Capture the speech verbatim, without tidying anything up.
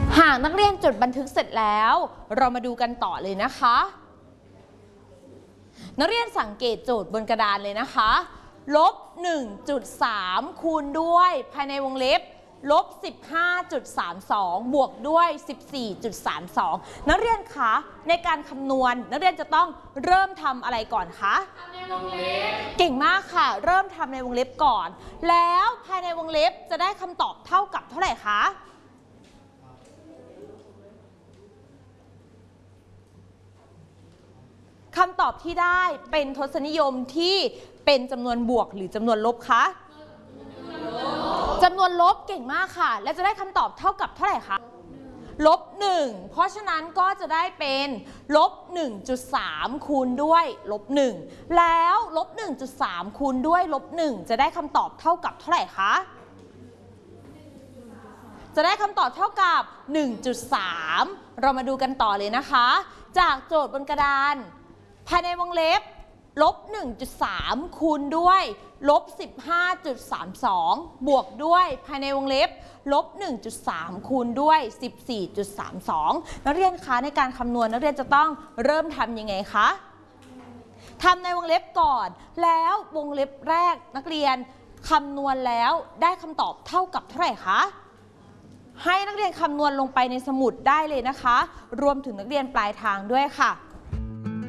หากนักเรียนจดบันทึกเสร็จแล้วเรามาดูกันต่อเลยนะคะนักเรียนสังเกตโจทย์บนกระดานเลยนะคะลบ หนึ่งจุดสาม คูณด้วยภายในวงเล็บลบ สิบห้าจุดสามสอง บวกด้วย สิบสี่จุดสามสอง นักเรียนคะในการคำนวณนักเรียนจะต้องเริ่มทำอะไรก่อนคะทำในวงเล็บเก่งมากค่ะเริ่มทำในวงเล็บก่อนแล้วภายในวงเล็บจะได้คำตอบเท่ากับเท่าไหร่คะคำตอบที่ได้เป็นทศนิยมที่เป็นจำนวนบวกหรือจำนวนลบคะจำนวนลบเก่งมากค่ะและจะได้คำตอบเท่ากับเท่าไหร่คะลบหนึ่งเพราะฉะนั้นก็จะได้เป็นลบ หนึ่งจุดสาม คูณด้วยลบหนึ่งแล้วลบ หนึ่งจุดสาม คูณด้วยลบหนึ่งจะได้คำตอบเท่ากับเท่าไหร่คะจะได้คำตอบเท่ากับ หนึ่งจุดสาม เรามาดูกันต่อเลยนะคะจากโจทย์บนกระดานภายในวงเล็บลบ หนึ่งจุดสาม คูณด้วยลบ สิบห้าจุดสามสอง บวกด้วยภายในวงเล็บลบ หนึ่งจุดสาม คูณด้วย สิบสี่จุดสามสอง นักเรียนคะในการคำนวณนักเรียนจะต้องเริ่มทำยังไงคะทำในวงเล็บก่อนแล้ววงเล็บแรกนักเรียนคำนวณแล้วได้คำตอบเท่ากับเท่าไหร่คะให้นักเรียนคำนวณลงไปในสมุดได้เลยนะคะรวมถึงนักเรียนปลายทางด้วยค่ะ